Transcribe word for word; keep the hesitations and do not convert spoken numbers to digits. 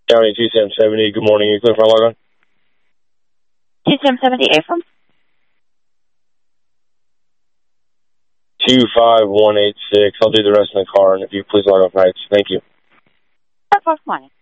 County two seven seven zero, good morning. You clear for log on? two seven seven zero, affirm. two five one eight six. I'll do the rest in the car, and if you please log off nights. Thank you. That's all, morning.